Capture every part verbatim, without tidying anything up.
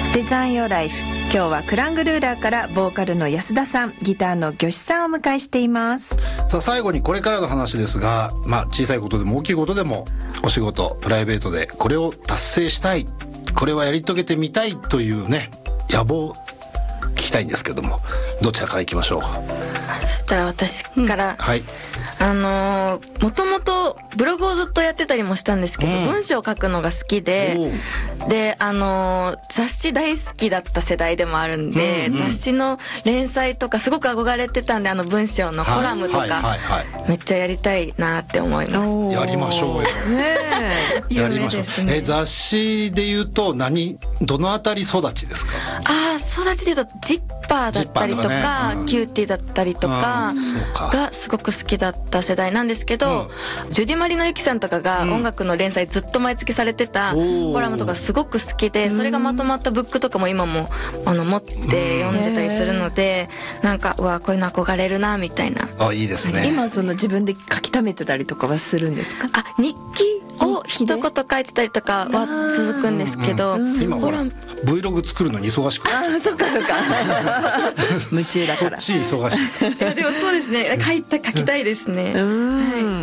デザインヨーライフ、今日はクラングルーラーからボーカルの安田さん、ギターの魚志さんをお迎えしています。 さあ最後にこれからの話ですが、まあ、小さいことでも大きいことでもお仕事プライベートでこれを達成したい、これはやり遂げてみたいというね野望聞きたいんですけども、どちらからいきましょう。 そしたら私から、うん、 はい、 あのー、もともとブログをずっとやってたりもしたんですけど、うん、文章を書くのが好きで、で、あのー、雑誌大好きだった世代でもあるんで、うんうん、雑誌の連載とかすごく憧れてたんで、あの文章のコラムとか、はいはいはいはい、めっちゃやりたいなって思います。 やりましょうよ、ね、やりましょう、ね、え雑誌でいうと何どのあたり育ちですか？ あ育ちでいうとジッパーだったりとか、ねうん、キューティーだったりとかがすごく好きだった世代なんですけど、うん、ジュディマリのゆきさんとかが音楽の連載ずっと毎月されてたコラムとかすごく好きで、それがまとまったブックとかも今もあの持って読んでたりするので、なんかうわこういうの憧れるなみたいな。 あいいですね。 今その自分で書き溜めてたりとかはするんですか？ あ日記を一言書いてたりとかは続くんですけど、 うんうん、今ほら Vlog 作るのに忙しくて、 あそっかそっか夢中だからそっち忙しい。 いやでもそうですね、書いた書きたいですね。うん、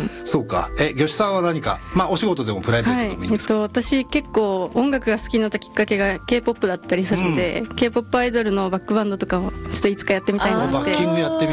はい、そうか。え魚志さんは何か、まあお仕事でもプライベートでもいいんですか？ はい、えっと、私結構音楽が好きになったきっかけが K-ポップ だったりするので、うん、K-ポップ アイドルのバックバンドとかもちょっといつかやってみたいなって。 バッキングやってみ